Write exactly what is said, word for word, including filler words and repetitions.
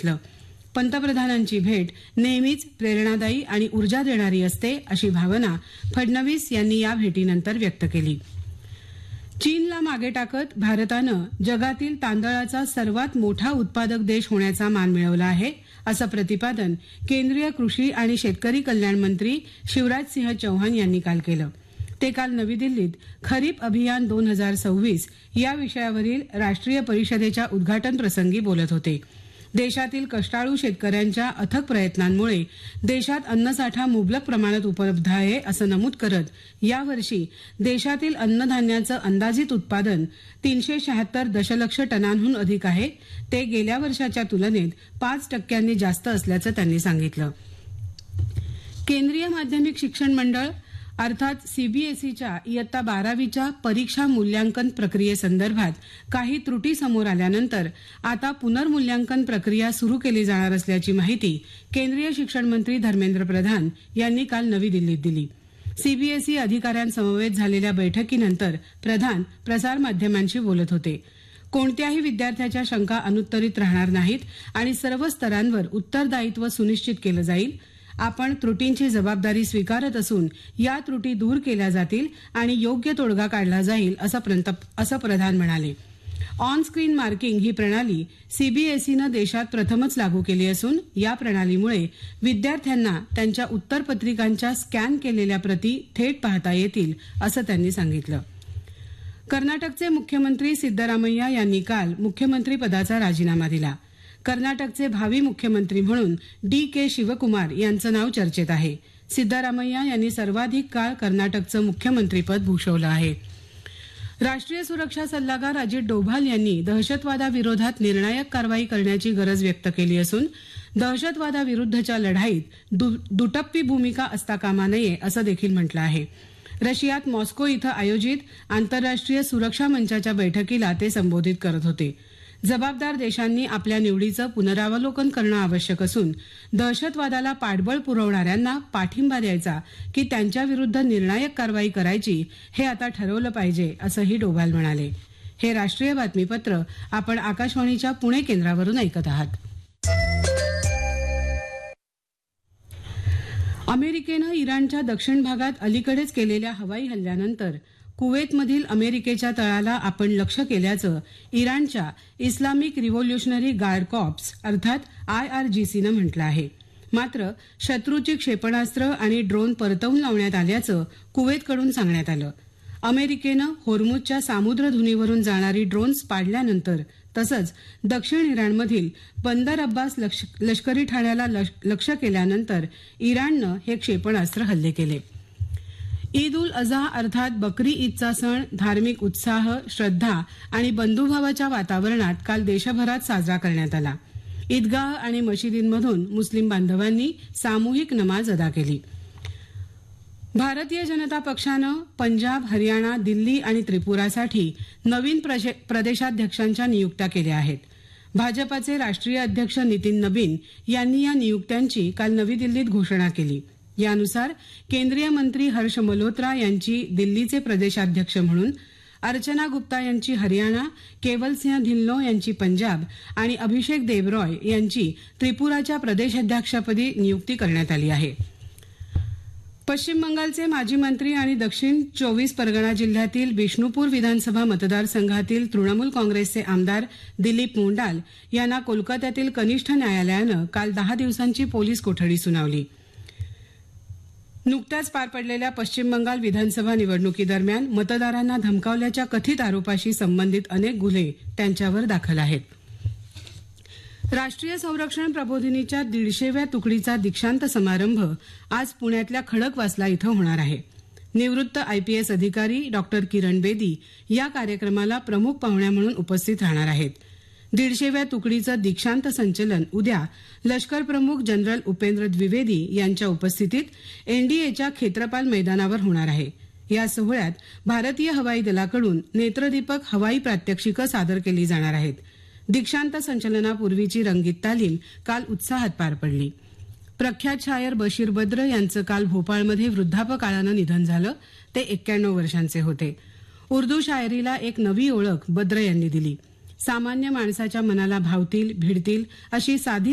सांगितलं. पंतप्रधानांची भेट नेहमीच प्रेरणादायी आणि ऊर्जा देणारी असते अशी भावना फडणवीस यांनी या भेटीनंतर व्यक्त केली. चीनला मागे टाकत भारतानं जगातील तांदळाचा सर्वात मोठा उत्पादक देश होण्याचा मान मिळवला आहे असं प्रतिपादन केंद्रीय कृषी आणि शेतकरी कल्याण मंत्री शिवराज सिंह चौहान यांनी काल केलं. ते काल नवी दिल्लीत खरीप अभियान दोन हजार सव्वीस या विषयावरील राष्ट्रीय परिषदेच्या उद्घाटन प्रसंगी बोलत होते. देशातील कष्टाळू शेतकऱ्यांच्या अथक प्रयत्नांमुळे देशात अन्नसाठा मुबलक प्रमाणात उपलब्ध आहे असं नमूद करत यावर्षी देशातील अन्नधान्याचं अंदाजित उत्पादन तीनशे शहात्तर दशलक्ष टनांहून अधिक आहे. ते गेल्या वर्षाच्या तुलनेत पाच टक्क्यांनी जास्त असल्याचं त्यांनी सांगितलं. केंद्रीय माध्यमिक शिक्षण मंडळ अर्थात सीबीएसईच्या इयत्ता बारावीच्या परीक्षा मूल्यांकन प्रक्रियेसंदर्भात काही त्रुटी समोर आल्यानंतर आता पुनर्मूल्यांकन प्रक्रिया सुरू केली जाणार असल्याची माहिती केंद्रीय शिक्षण मंत्री धर्मेंद्र प्रधान यांनी काल नवी दिल्लीत दिली. सीबीएसई अधिकाऱ्यांसमवेत झालेल्या बैठकीनंतर प्रधान प्रसारमाध्यमांशी बोलत होते. कोणत्याही विद्यार्थ्याच्या शंका अनुत्तरित राहणार नाहीत आणि सर्व स्तरांवर उत्तरदायित्व सुनिश्चित केलं जाईल. आपण त्रुटींची जबाबदारी स्वीकारत असून या त्रुटी दूर केल्या जातील आणि योग्य तोडगा काढला जाईल असं प्रधान म्हणाले. ऑन स्क्रीन मार्किंग ही प्रणाली सीबीएसईनं देशात प्रथमच लागू केली असून या प्रणालीमुळे विद्यार्थ्यांना त्यांच्या उत्तरपत्रिकांच्या स्कॅन केलेल्या प्रती थेट पाहता येतील असं त्यांनी सांगितलं. कर्नाटकचे मुख्यमंत्री सिद्धरामय्या यांनी काल मुख्यमंत्री पदाचा राजीनामा दिला. कर्नाटकचे भावी मुख्यमंत्री म्हणून डी के शिवकुमार यांचं नाव चर्चेत आहे. सिद्धरामय्या यांनी सर्वाधिक काळ कर्नाटकचं मुख्यमंत्रीपद भूषवलं आहे. राष्ट्रीय सुरक्षा सल्लागार अजित डोभाल यांनी दहशतवादाविरोधात निर्णायक कारवाई करण्याची गरज व्यक्त केली असून दहशतवादाविरुद्धच्या लढाईत दुटप्पी भूमिका असता कामा नये असं देखील म्हटलं आहे. रशियात मॉस्को इथं आयोजित आंतरराष्ट्रीय सुरक्षा मंचाच्या बैठकीला ते संबोधित करत होते. जबाबदार देशांनी आपल्या निवडीचं पुनरावलोकन करणं आवश्यक असून दहशतवादाला पाठबळ पुरवणाऱ्यांना पाठिंबा द्यायचा की त्यांच्याविरुद्ध निर्णायक कारवाई करायची हे आता ठरवलं पाहिजे असंही डोभाल म्हणाले. हे राष्ट्रीय बातमीपत्र आपण आकाशवाणीच्या पुणे केंद्रावरून ऐकत आहात. अमेरिकेनं इराणच्या दक्षिण भागात अलीकडेच केलेल्या हवाई हल्ल्यानंतर कुवेतमधील अमेरिकेच्या तळाला आपण लक्ष्य केल्याचं इराणच्या इस्लामिक रिव्होल्युशनरी गार्ड कॉर्प्स अर्थात आयआरजीसीनं म्हटलं आहे. मात्र शत्रूची क्षेपणास्त्र आणि ड्रोन परतवून लावण्यात आल्याचं कुवेतकडून सांगण्यात आलं. अमेरिकेनं होर्मुझच्या सामुद्रधुनीवरून जाणारी ड्रोन्स पाडल्यानंतर तसंच दक्षिण इराणमधील बंदर अब्बास लष्करी ठाण्याला लक्ष्य केल्यानंतर इराणनं हे क्षेपणास्त्र हल्ले केले. ईद उल अझा अर्थात बकरी ईदचा सण धार्मिक उत्साह श्रद्धा आणि बंधुभावाच्या वातावरणात काल देशभरात साजरा करण्यात आला. ईदगाह आणि मशिदींमधून मुस्लिम बांधवांनी सामूहिक नमाज अदा केली. भारतीय जनता पक्षानं पंजाब हरियाणा दिल्ली आणि त्रिपुरासाठी नवीन प्रदेशाध्यक्षांच्या नियुक्त्या केल्या आहेत. भाजपाचे राष्ट्रीय अध्यक्ष नितीन नबीन यांनी या नियुक्त्यांची काल नवी दिल्लीत घोषणा केली. यानुसार केंद्रीय मंत्री हर्ष मल्होत्रा यांची दिल्लीचे प्रदेशाध्यक्ष म्हणून, अर्चना गुप्ता यांची हरियाणा, केवलसिंह धिल्लो यांची पंजाब आणि अभिषेक देबरॉय यांची त्रिपुराच्या प्रदेशाध्यक्षपदी नियुक्ती करण्यात आली आहे. पश्चिम बंगालचे माजी मंत्री आणि दक्षिण चोवीस परगणा जिल्ह्यातील बिष्णुपूर विधानसभा मतदारसंघातील तृणमूल काँग्रेसचे आमदार दिलीप मोंडाल यांना कोलकात्यातील कनिष्ठ न्यायालयानं काल दहा दिवसांची पोलीस कोठडी सुनावली. नुकत्याच पार पडलेल्या पश्चिम बंगाल विधानसभा निवडणुकीदरम्यान मतदारांना धमकावल्याच्या कथित आरोपाशी संबंधित अनेक गुन्हे त्यांच्यावर दाखल आहेत. राष्ट्रीय संरक्षण प्रबोधिनीच्या दीडशेव्या तुकडीचा दीक्षांत समारंभ आज पुण्यातल्या खडकवासला इथं होणार आहे. निवृत्त आयपीएस अधिकारी डॉक्टर किरण बेदी या कार्यक्रमाला प्रमुख पाहुण्या म्हणून उपस्थित राहणार आहेत. दीडशेव्या तुकडीचं दीक्षांत संचलन उद्या लष्कर प्रमुख जनरल उपेंद्र द्विवेदी यांच्या उपस्थितीत एनडीएच्या खेत्रपाल मैदानावर होणार आहे. या सोहळ्यात भारतीय हवाई दलाकडून नेत्रदीपक हवाई प्रात्यक्षिकं सादर केली जाणार आहेत. दीक्षांत संचलनापूर्वीची रंगीत तालीम काल उत्साहात पार पडली. प्रख्यात शायर बशीर बद्र यांचं काल भोपाळमध्ये वृद्धापकाळानं निधन झालं. ते एक्क्याण्णव वर्षांचे होते. उर्दू शायरीला एक नवी ओळख बद्र यांनी दिली. सामान्य माणसाच्या मनाला भावतील भिडतील अशी साधी